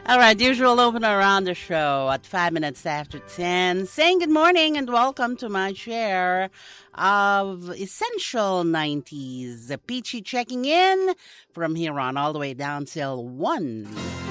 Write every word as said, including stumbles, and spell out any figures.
All right, usual opener around the show at five minutes after ten. Saying good morning and welcome to my share of Essential nineties. Peachy checking in from here on all the way down till one.